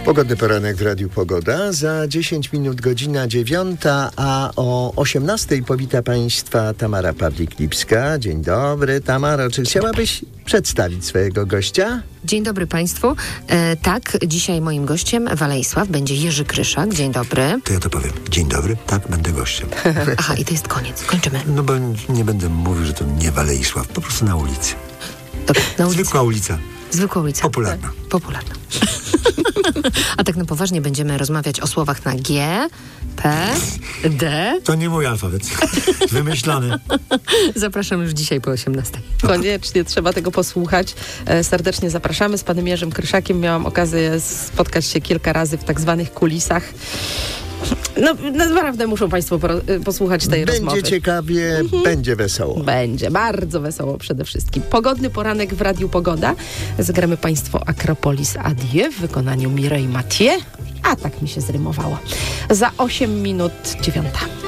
Pogodny poranek w Radiu Pogoda. Za 10 minut godzina 9, a o 18 powita Państwa Tamara Pawlik-Lipska. Dzień dobry, Tamaro. Czy chciałabyś przedstawić swojego gościa? Dzień dobry Państwu. Tak, dzisiaj moim gościem w Alejsław będzie Jerzy Kryszak. Dzień dobry. To ja to powiem. Dzień dobry, tak, będę gościem. Aha, i to jest koniec. Kończymy. No bo nie będę mówił, że to nie w Alejsław, po prostu na ulicy. Dobra, na ulicy. Zwykła ulica. Zwykła ulica. Popularna. Popularna. A tak na poważnie będziemy rozmawiać o słowach na G, P, D. To nie mój alfabet. Wymyślony. Zapraszam już dzisiaj po 18. Koniecznie trzeba tego posłuchać. Serdecznie zapraszamy. Z panem Jerzym Kryszakiem miałam okazję spotkać się kilka razy w tak zwanych kulisach. No, naprawdę muszą Państwo posłuchać tej rozmowy. Będzie ciekawie, będzie wesoło. Będzie, bardzo wesoło przede wszystkim. Pogodny poranek w Radiu Pogoda. Zagramy Państwo Akropolis Adieu w wykonaniu Mireille Mathieu. A tak mi się zrymowało. Za 8 minut 9.